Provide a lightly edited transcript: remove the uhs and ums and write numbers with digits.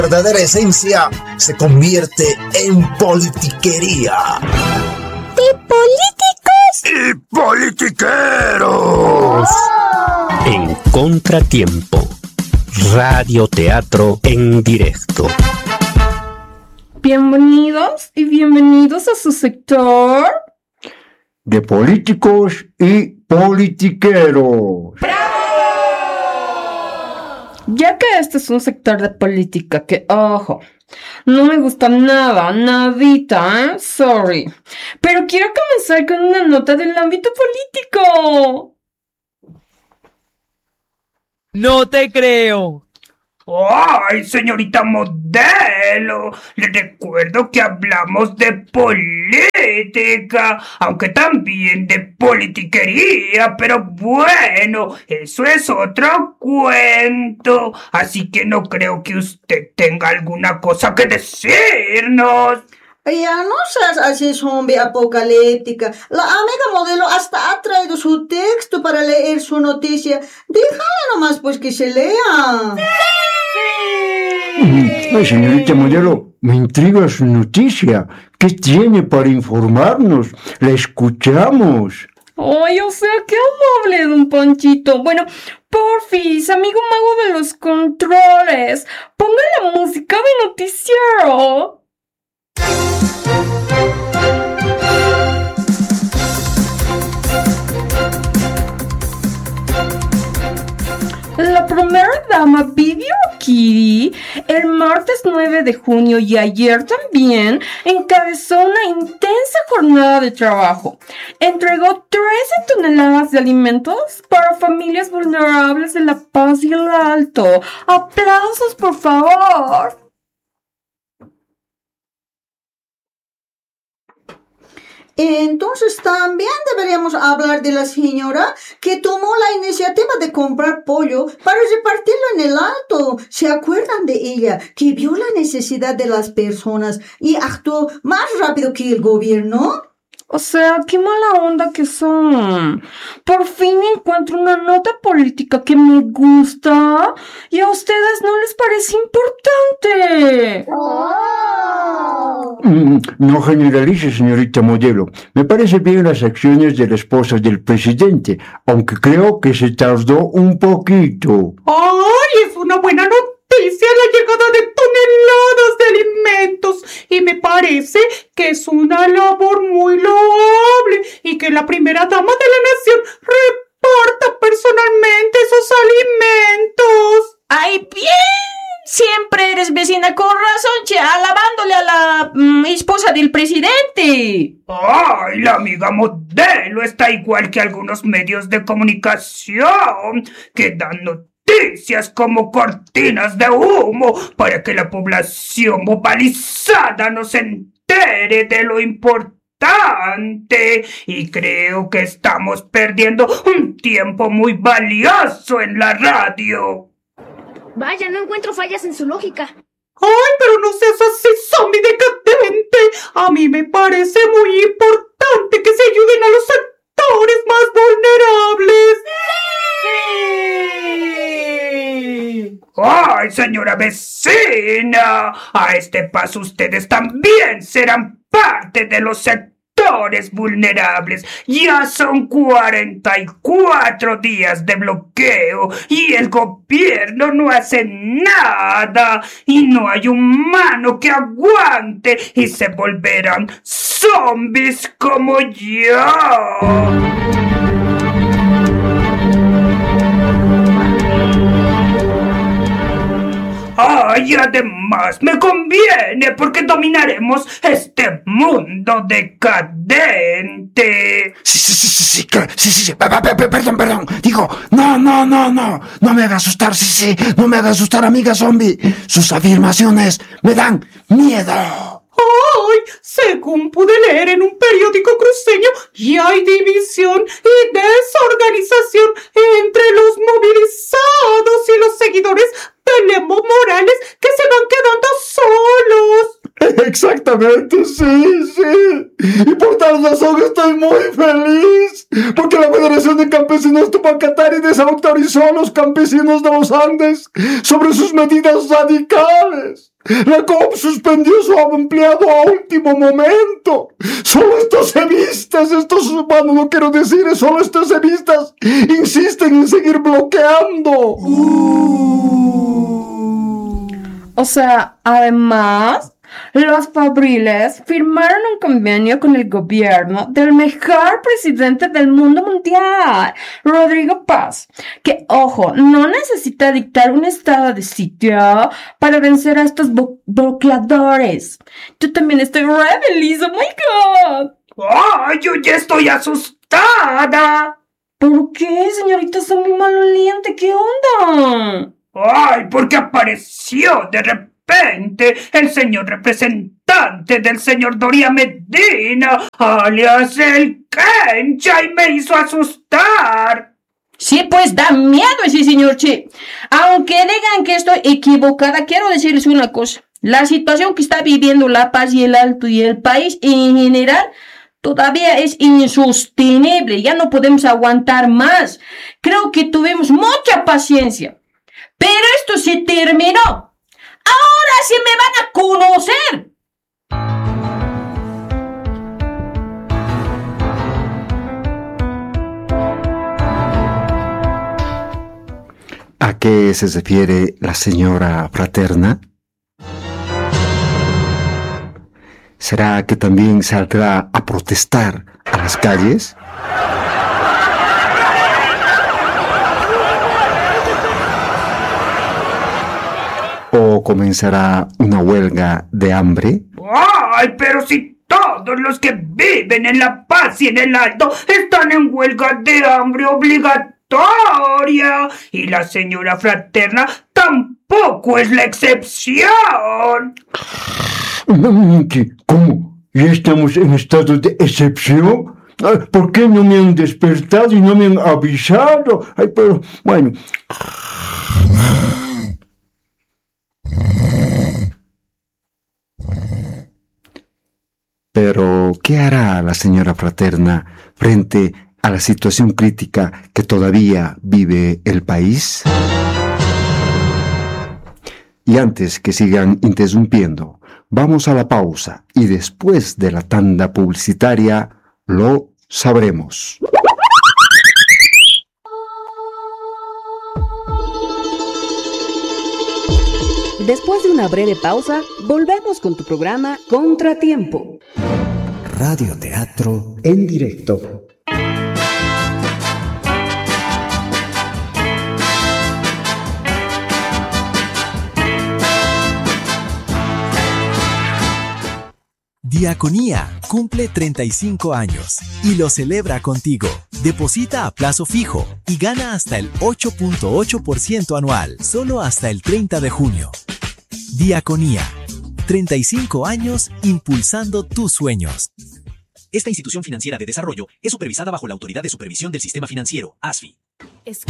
verdadera esencia se convierte en politiquería. ¿De políticos? ¡Y politiqueros! En Contratiempo, radioteatro en directo. Bienvenidos y bienvenidos a su sector de políticos y politiqueros. Ya que este es un sector de política que, ojo, no me gusta nada, nadita, ¿eh? Sorry. Pero quiero comenzar con una nota del ámbito político. No te creo. ¡Ay, señorita modelo! Le recuerdo que hablamos de política, aunque también de politiquería, pero bueno, eso es otro cuento. Así que no creo que usted tenga alguna cosa que decirnos. Ya no seas así zombie apocalíptica. La amiga modelo hasta ha traído su texto para leer su noticia. Déjale nomás pues que se lea. Ay, señorita modelo, me intriga su noticia. ¿Qué tiene para informarnos? La escuchamos. Ay, o sea, qué amable, don Panchito. Bueno, porfis, amigo mago de los controles, ponga la música de noticiero. La primera dama Vivi Urquidy el martes 9 de junio y ayer también encabezó una intensa jornada de trabajo. Entregó 13 toneladas de alimentos para familias vulnerables de La Paz y el Alto. ¡Aplausos, por favor! Entonces también deberíamos hablar de la señora que tomó la iniciativa de comprar pollo para repartirlo en el Alto. ¿Se acuerdan de ella? Que vio la necesidad de las personas y actuó más rápido que el gobierno. O sea, qué mala onda que son. Por fin encuentro una nota política que me gusta y a ustedes no les parece importante. No generalice, señorita modelo. Me parecen bien las acciones de la esposa del presidente, aunque creo que se tardó un poquito. ¡Ay, es una buena noticia la llegada de toneladas de alimentos! Y me parece que es una labor muy loable y que la primera dama de la nación reparta personalmente esos alimentos. ¡Ay, bien! Siempre eres vecina con razón, che, alabándole a la esposa del presidente. ¡Ay, la amiga modelo está igual que algunos medios de comunicación que dan noticias como cortinas de humo para que la población movilizada no se entere de lo importante. Y creo que estamos perdiendo un tiempo muy valioso en la radio. Vaya, no encuentro fallas en su lógica. ¡Ay, pero no seas así, zombie decadente! A mí me parece muy importante que se ayuden a los sectores más vulnerables. ¡Sí! ¡Ay, señora vecina! A este paso ustedes también serán parte de los sectores vulnerables. Ya son 44 días de bloqueo y el gobierno no hace nada y no hay humano que aguante y se volverán zombies como yo. ¡Ay, además me conviene porque dominaremos este mundo decadente! Sí, perdón. Digo, no me haga asustar, no me haga asustar, amiga zombie. Sus afirmaciones me dan miedo. ¡Ay! Según pude leer en un periódico cruceño, ya hay división y desorganización entre los movilizados y los seguidores de Evo Morales que se van quedando solos. Exactamente, sí. Y por tal razón estoy muy feliz, porque la Federación de Campesinos Tupacatari desautorizó a los campesinos de los Andes sobre sus medidas radicales. La COP suspendió su ampliado a último momento. Solo estos evistas, bueno, no quiero decir, solo estos evistas insisten en seguir bloqueando. O sea, además, los fabriles firmaron un convenio con el gobierno del mejor presidente del mundo mundial, Rodrigo Paz, que, ojo, no necesita dictar un estado de sitio para vencer a estos bloqueadores. Yo también estoy re feliz, oh my God. ¡Ay, yo ya estoy asustada! ¿Por qué, señorita? Son muy maloliente, ¿qué onda? ¡Ay, porque apareció de repente el señor representante del señor Doria Medina, alias el Kencha, y me hizo asustar! Sí, pues da miedo ese señor, che. Aunque digan que estoy equivocada, quiero decirles una cosa. La situación que está viviendo La Paz y el Alto y el país en general todavía es insostenible. Ya no podemos aguantar más. Creo que tuvimos mucha paciencia. Pero esto se terminó. Ahora sí me van a conocer. ¿A qué se refiere la señora Fraterna? ¿Será que también saldrá a protestar a las calles? ¿O comenzará una huelga de hambre? ¡Ay, pero si todos los que viven en La Paz y en el Alto están en huelga de hambre obligatoria! Y la señora Fraterna tampoco es la excepción. ¿Cómo? ¿Ya estamos en estado de excepción? ¿Por qué no me han despertado y no me han avisado? Ay, pero, bueno. Pero, ¿qué hará la señora Fraterna frente a la situación crítica que todavía vive el país? Y antes que sigan interrumpiendo, vamos a la pausa y después de la tanda publicitaria lo sabremos. Después de una breve pausa, volvemos con tu programa Contratiempo. Radioteatro en directo. Diaconía cumple 35 años y lo celebra contigo. Deposita a plazo fijo y gana hasta el 8.8% anual, solo hasta el 30 de junio. Diaconía, 35 años impulsando tus sueños. Esta institución financiera de desarrollo es supervisada bajo la Autoridad de Supervisión del Sistema Financiero, ASFI.